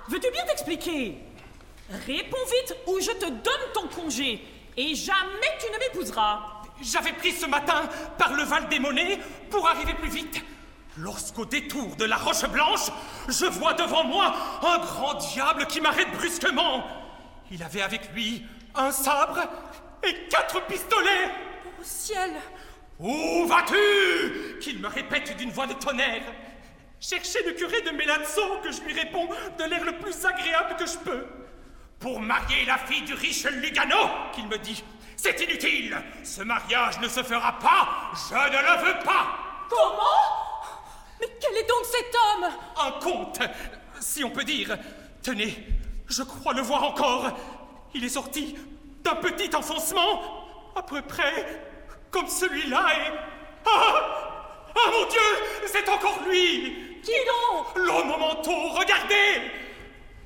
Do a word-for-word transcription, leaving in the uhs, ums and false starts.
Veux-tu bien t'expliquer? Réponds vite ou je te donne ton congé. Et jamais tu ne m'épouseras. J'avais pris ce matin par le Val des Monnaies pour arriver plus vite. Lorsqu'au détour de la Roche Blanche, je vois devant moi un grand diable qui m'arrête brusquement. Il avait avec lui un sabre et quatre pistolets. Au ciel! Où vas-tu? Qu'il me répète d'une voix de tonnerre. Cherchez le curé de Melazzo, que je lui réponds de l'air le plus agréable que je peux. Pour marier la fille du riche Lugano, qu'il me dit. C'est inutile. Ce mariage ne se fera pas. Je ne le veux pas. Comment? Mais quel est donc cet homme? Un comte, si on peut dire. Tenez, je crois le voir encore. Il est sorti d'un petit enfoncement, à peu près comme celui-là et... Ah! Ah mon Dieu! C'est encore lui! Qui donc? L'homme au manteau, regardez!